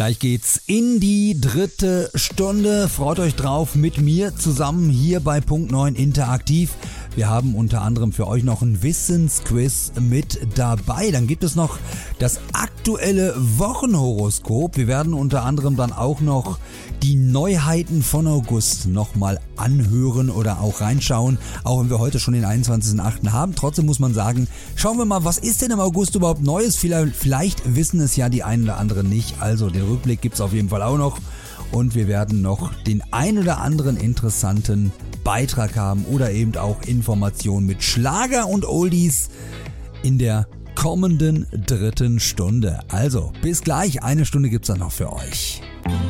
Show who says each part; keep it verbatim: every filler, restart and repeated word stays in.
Speaker 1: Gleich geht's in die dritte Stunde. Freut euch drauf mit mir zusammen hier bei Punkt neun Interaktiv. Wir haben unter anderem für euch noch ein Wissensquiz mit dabei. Dann gibt es noch das aktuelle Wochenhoroskop. Wir werden unter anderem dann auch noch die Neuheiten von August nochmal anhören oder auch reinschauen. Auch wenn wir heute schon den einundzwanzigsten achten haben. Trotzdem muss man sagen, schauen wir mal, was ist denn im August überhaupt Neues? Vielleicht, vielleicht wissen es ja die einen oder anderen nicht. Also den Rückblick gibt's auf jeden Fall auch noch. Und wir werden noch den ein oder anderen interessanten Beitrag haben oder eben auch Informationen mit Schlager und Oldies in der kommenden dritten Stunde. Also bis gleich, eine Stunde gibt's dann noch für euch.